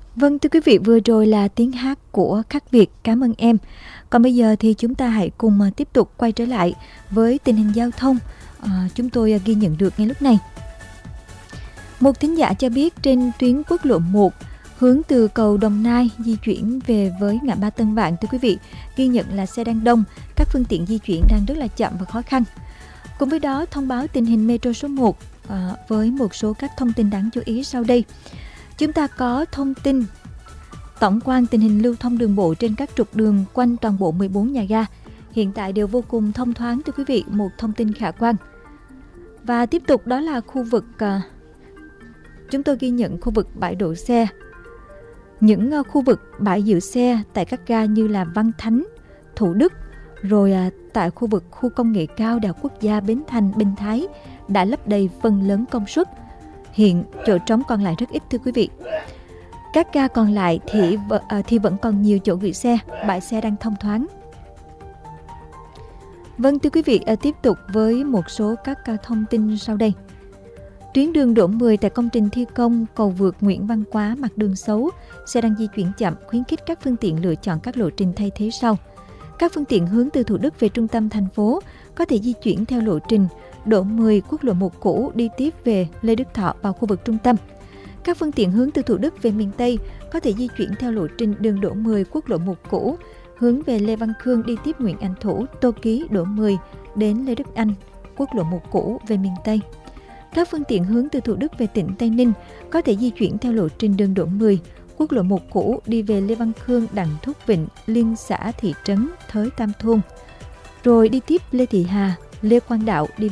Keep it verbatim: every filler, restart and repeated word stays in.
Vâng, thưa quý vị, vừa rồi là tiếng hát của Khắc Việt, cảm ơn em. Còn bây giờ thì chúng ta hãy cùng tiếp tục quay trở lại với tình hình giao thông à, chúng tôi ghi nhận được ngay lúc này. Một thính giả cho biết trên tuyến quốc lộ một hướng từ cầu Đồng Nai di chuyển về với ngã ba Tân Vạn, thưa quý vị, ghi nhận là xe đang đông, các phương tiện di chuyển đang rất là chậm và khó khăn. Cùng với đó, thông báo tình hình Metro số một à, với một số các thông tin đáng chú ý sau đây. Chúng ta có thông tin tổng quan tình hình lưu thông đường bộ trên các trục đường quanh toàn bộ mười bốn nhà ga. Hiện tại đều vô cùng thông thoáng, thưa quý vị, một thông tin khả quan. Và tiếp tục đó là khu vực, à, chúng tôi ghi nhận khu vực bãi đổ xe. Những uh, khu vực bãi giữ xe tại các ga như là Văn Thánh, Thủ Đức, rồi à, tại khu vực khu công nghệ cao Đại học Quốc gia Bến Thành, Bình Thái đã lấp đầy phần lớn công suất. Hiện chỗ trống còn lại rất ít, thưa quý vị. Các ga còn lại thì, à, thì vẫn còn nhiều chỗ gửi xe, bãi xe đang thông thoáng. Vâng, thưa quý vị, à, tiếp tục với một số các à, thông tin sau đây. Tuyến đường Đỗ mười tại công trình thi công cầu vượt Nguyễn Văn Quá mặt đường xấu, xe đang di chuyển chậm, khuyến khích các phương tiện lựa chọn các lộ trình thay thế sau. Các phương tiện hướng từ Thủ Đức về trung tâm thành phố có thể di chuyển theo lộ trình Đỗ mười quốc lộ một cũ đi tiếp về Lê Đức Thọ vào khu vực trung tâm. Các phương tiện hướng từ Thủ Đức về miền Tây có thể di chuyển theo lộ trình đường Đỗ mười quốc lộ một cũ hướng về Lê Văn Khương đi tiếp Nguyễn Anh Thủ, Tô Ký, Đỗ mười đến Lê Đức Anh, quốc lộ một cũ về miền Tây. Các phương tiện hướng từ Thủ Đức về tỉnh Tây Ninh có thể di chuyển theo lộ trình đường Đỗ mười, quốc lộ một cũ đi về Lê Văn Khương, Đặng Thúc Vịnh, liên xã thị trấn Thới Tam Thôn, rồi đi tiếp Lê Thị Hà, Lê Quang Đạo đi